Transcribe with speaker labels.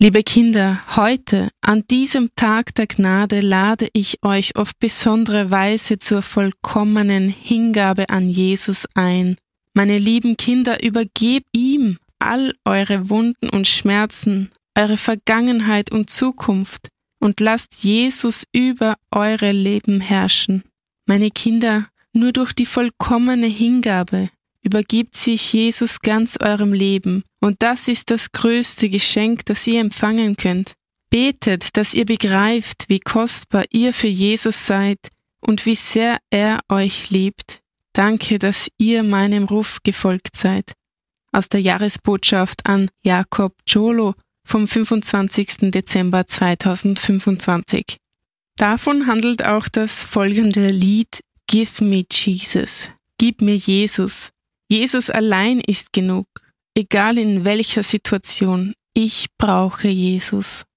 Speaker 1: Liebe Kinder, heute, an diesem Tag der Gnade, lade ich euch auf besondere Weise zur vollkommenen Hingabe an Jesus ein. Meine lieben Kinder, übergebt ihm all eure Wunden und Schmerzen, eure Vergangenheit und Zukunft und lasst Jesus über eure Leben herrschen. Meine Kinder, nur durch die vollkommene Hingabe übergibt sich Jesus ganz eurem Leben, und das ist das größte Geschenk, das ihr empfangen könnt. Betet, dass ihr begreift, wie kostbar ihr für Jesus seid und wie sehr er euch liebt. Danke, dass ihr meinem Ruf gefolgt seid. Aus der Jahresbotschaft an Jakob Jolo vom 25. Dezember 2025. Davon handelt auch das folgende Lied Give me Jesus. Gib mir Jesus. Jesus allein ist genug, egal in welcher Situation. Ich brauche Jesus.